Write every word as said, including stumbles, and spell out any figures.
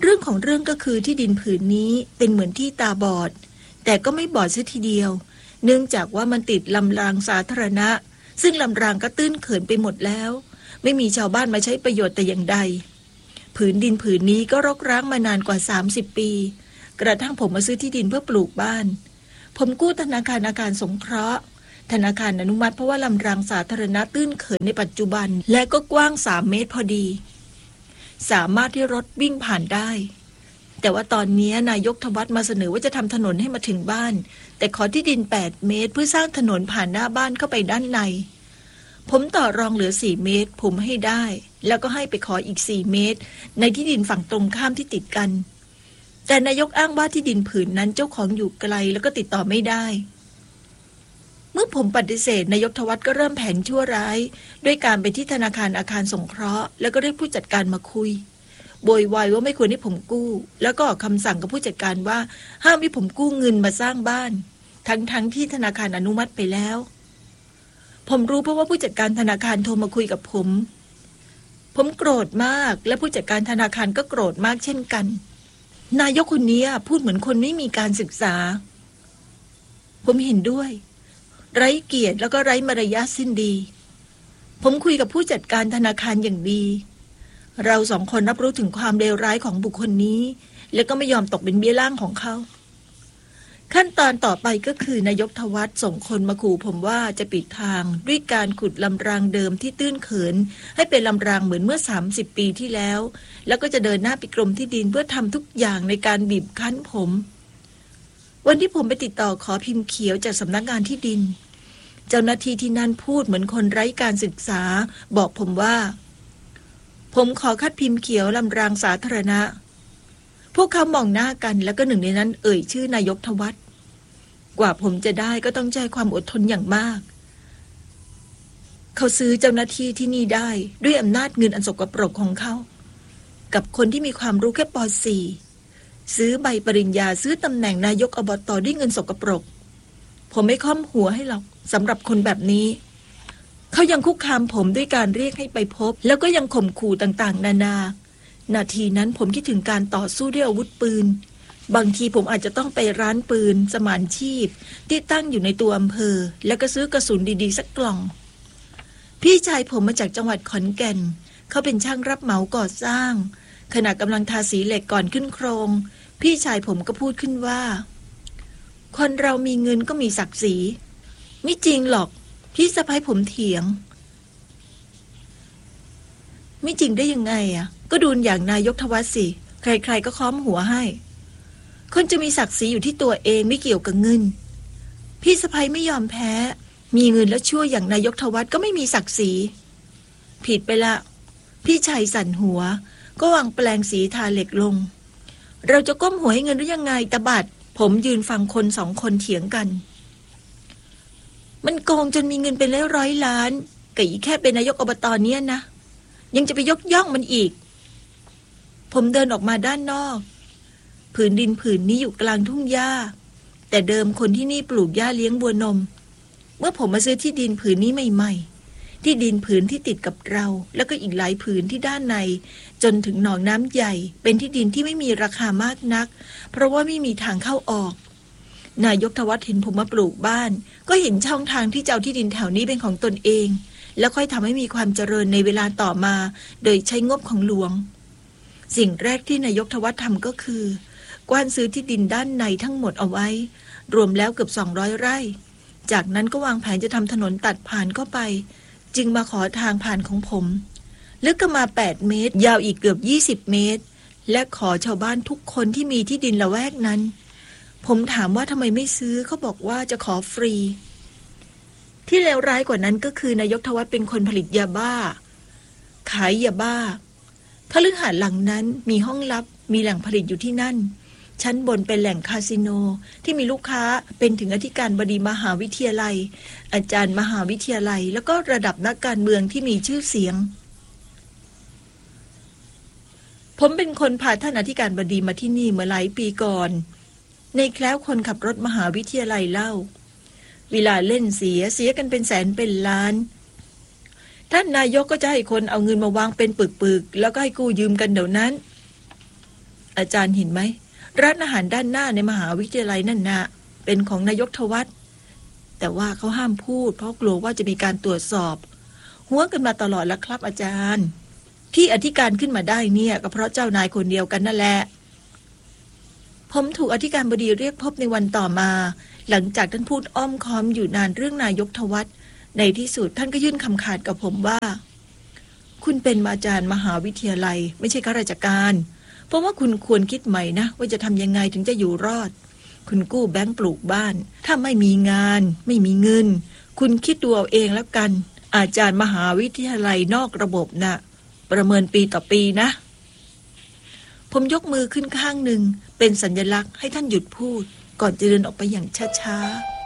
รื่องของเรื่องก็คือที่ดินผืนนี้เป็นเหมือนที่ตาบอดแต่ก็ไม่บอดเสียทีเดียวเนื่องจากว่ามันติดลำรางสาธารณะซึ่งลำรางก็ตื้นเขินไปหมดแล้วไม่มีชาวบ้านมาใช้ประโยชน์แต่อย่างใดผืนดินผืนนี้ก็รกร้างมานานกว่าสามสิบปีกระทั่งผมมาซื้อที่ดินเพื่อปลูกบ้านผมกู้ธนาคารอาคารสงเคราะห์ธนาคารอนุมัติเพราะว่าลำรางสาธารณะตื้นเขินในปัจจุบันและก็กว้างสามเมตรพอดีสามารถที่รถวิ่งผ่านได้แต่ว่าตอนนี้นายกทวัฒน์มาเสนอว่าจะทำถนนให้มาถึงบ้านแต่ขอที่ดินแปดเมตรเพื่อสร้างถนนผ่านหน้าบ้านเข้าไปด้านในผมต่อรองเหลือสี่เมตรผมให้ได้แล้วก็ให้ไปขออีกสี่เมตรในที่ดินฝั่งตรงข้ามที่ติดกันแต่นายกอ้างว่าที่ดินผืนนั้นเจ้าของอยู่ไกลแล้วก็ติดต่อไม่ได้เมื่อผมปฏิเสธนายกทวัฒน์ก็เริ่มแผนชั่วร้ายด้วยการไปที่ธนาคารอาคารสงเคราะห์แล้วก็เรียกผู้จัดการมาคุยโวยวายว่าไม่ควรให้ผมกู้แล้วก็ออกคำสั่งกับผู้จัดการว่าห้ามให้ผมกู้เงินมาสร้างบ้านทั้งๆ ท, ที่ธนาคารอนุมัติไปแล้วผมรู้เพราะว่าผู้จัดการธนาคารโทรมาคุยกับผมผมโกรธมากและผู้จัดการธนาคารก็โกรธมากเช่นกันนายกคนนี้พูดเหมือนคนไม่มีการศึกษาผมเห็นด้วยไร้เกียรติแล้วก็ไร้มารยาทสิ้นดีผมคุยกับผู้จัดการธนาคารอย่างดีเราสองคนรับรู้ถึงความเลวร้ายของบุคคลนี้และก็ไม่ยอมตกเป็นเบี้ยล่างของเขาขั้นตอนต่อไปก็คือนายกทวัฒน์ส่งคนมาขู่ผมว่าจะปิดทางด้วยการขุดลำรางเดิมที่ตื้นเขินให้เป็นลำรางเหมือนเมื่อสามสิบปีที่แล้วแล้วก็จะเดินหน้าไปกรมที่ดินเพื่อทำทุกอย่างในการบีบคั้นผมวันที่ผมไปติดต่อขอพิมพ์เขียวจากสำนักงานที่ดินเจ้าหน้าที่ที่นั่นพูดเหมือนคนไร้การศึกษาบอกผมว่าผมขอคัดพิมพ์เขียวลำรางสาธารณะพวกเขามองหน้ากันแล้วก็หนึ่งในนั้นเอ่ยชื่อนายกทวัฒน์กว่าผมจะได้ก็ต้องใช้ความอดทนอย่างมากเขาซื้อเจ้าหน้าที่ที่นี่ได้ด้วยอำนาจเงินอันสกปรกของเขากับคนที่มีความรู้แค่ป สี่ ซื้อใบปริญญาซื้อตำแหน่งนายกอบต.ด้วยเงินสกปรกผมไม่ค้อมหัวให้หรอกสำหรับคนแบบนี้เขายังคุกคามผมด้วยการเรียกให้ไปพบแล้วก็ยังข่มขู่ต่างๆนานานาทีนั้นผมคิดถึงการต่อสู้ด้วยอาวุธปืนบางทีผมอาจจะต้องไปร้านปืนสมานชีพที่ตั้งอยู่ในตัวอำเภอแล้วก็ซื้อกระสุนดีๆสักกล่องพี่ชายผมมาจากจังหวัดขอนแก่นเขาเป็นช่างรับเหมาก่อสร้างขณะกำลังทาสีเหล็กก่อนขึ้นโครงพี่ชายผมก็พูดขึ้นว่าคนเรามีเงินก็มีศักดิ์ศรีไม่จริงหรอกพี่สะใภ้ผมเถียงไม่จริงได้ยังไงอ่ะก็ดูอย่างนายกทวัฒน์สิใครๆก็ค้อมหัวให้คนจะมีศักดิ์ศรีอยู่ที่ตัวเองไม่เกี่ยวกับเงินพี่สะใภ้ไม่ยอมแพ้มีเงินแล้วชั่วอย่างนายกทวัฒน์ก็ไม่มีศักดิ์ศรีผิดไปละพี่ชายสั่นหัวก็วางแปลงสีทาเหล็กลงเราจะก้มหัวให้เงินหรือยังไงตะบัดผมยืนฟังคนสองคนเถียงกันมันโกงจนมีเงินเป็นร้อยร้อยล้านกับอีแค่เป็นนายกอบต.เนี้ยนะยังจะไปยกย่องมันอีกผมเดินออกมาด้านนอกผืนดินผืนนี้อยู่กลางทุ่งหญ้าแต่เดิมคนที่นี่ปลูกหญ้าเลี้ยงบัวนมเมื่อผมมาซื้อที่ดินผืนนี้ใหม่ๆที่ดินผืนที่ติดกับเราแล้วก็อีกหลายผืนที่ด้านในจนถึงหนองน้ำใหญ่เป็นที่ดินที่ไม่มีราคามากนักเพราะว่าไม่มีทางเข้าออกนายกทวัฒน์เห็นผมมาปลูกบ้านก็เห็นช่องทางที่จะเอาที่ดินแถวนี้เป็นของตนเองแล้วค่อยทำให้มีความเจริญในเวลาต่อมาโดยใช้งบของหลวงสิ่งแรกที่นายกทวัฒน์ทำก็คือกว้านซื้อที่ดินด้านในทั้งหมดเอาไว้รวมแล้วเกือบสองร้อยไร่จากนั้นก็วางแผนจะทำถนนตัดผ่านเข้าไปจึงมาขอทางผ่านของผมลึกก็มาแปดเมตรยาวอีกเกือบยี่สิบเมตรและขอชาวบ้านทุกคนที่มีที่ดินละแวกนั้นผมถามว่าทำไมไม่ซื้อเขาบอกว่าจะขอฟรีที่เลวร้ายกว่านั้นก็คือนายกทวัฒน์เป็นคนผลิตยาบ้าขายยาบ้าคฤหาสน์หลังนั้นมีห้องลับมีแหล่งผลิตอยู่ที่นั่นชั้นบนเป็นแหล่งคาสิโนที่มีลูกค้าเป็นถึงอธิการบดีมหาวิทยาลัยอาจารย์มหาวิทยาลัยแล้วก็ระดับนักการเมืองที่มีชื่อเสียงผมเป็นคนพาท่านอธิการบดีมาที่นี่เมื่อหลายปีก่อนในแคล้วคนขับรถมหาวิทยาลัยเล่าเวลาเล่นเสียเสียกันเป็นแสนเป็นล้านท่านนายกก็จะให้คนเอาเงินมาวางเป็นปึกๆแล้วก็ให้กู้ยืมกันเดี๋ยวนั้นออาจารย์เห็นไหมร้านอาหารด้านหน้าในมหาวิทยาลัยนั่นนะเป็นของนายกทวัฒน์แต่ว่าเขาห้ามพูดเพราะกลัวว่าจะมีการตรวจสอบหัวกันมาตลอดแล้วครับอาจารย์ที่อธิการขึ้นมาได้เนี่ยก็เพราะเจ้านายคนเดียวกันนั่นแหละผมถูกอธิการบดีเรียกพบในวันต่อมาหลังจากท่านพูดอ้อมค้อมอยู่นานเรื่องนายกทวัฒน์ในที่สุดท่านก็ยื่นคำขาดกับผมว่าคุณเป็นอาจารย์มหาวิทยาลัยไม่ใช่ข้าราชการเพราะว่าคุณควรคิดใหม่นะว่าจะทำยังไงถึงจะอยู่รอดคุณกู้แบงก์ปลูกบ้านถ้าไม่มีงานไม่มีเงินคุณคิดดูเอาเองแล้วกันอาจารย์มหาวิทยาลัยนอกระบบน่ะประเมินปีต่อปีนะผมยกมือขึ้นข้างหนึ่งเป็นสัญลักษณ์ให้ท่านหยุดพูดก่อนจะเดินออกไปอย่างช้าๆ